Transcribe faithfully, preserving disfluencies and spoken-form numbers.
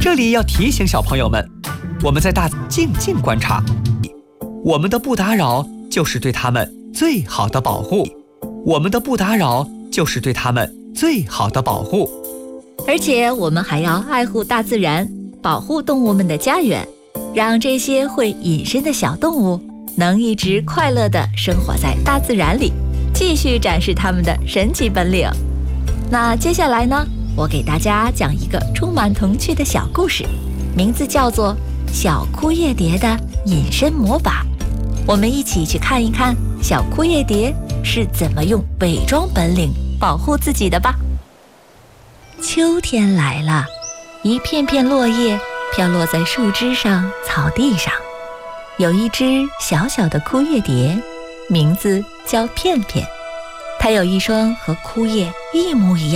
这里要提醒小朋友们，我们在大静静观察，我们的不打扰就是对他们最好的保护，我们的不打扰就是对他们最好的保护。 而且我们还要爱护大自然，保护动物们的家园，让这些会隐身的小动物能一直快乐地生活在大自然里，继续展示他们的神奇本领。那接下来呢，我给大家讲一个充满童趣的小故事，名字叫做《小枯叶蝶的隐身魔法》。我们一起去看一看小枯叶蝶是怎么用伪装本领保护自己的吧。秋天来了，一片片落叶飘落在树枝上、草地上。有一只小小的枯叶蝶，名字叫片片，它有一双和枯叶一模一样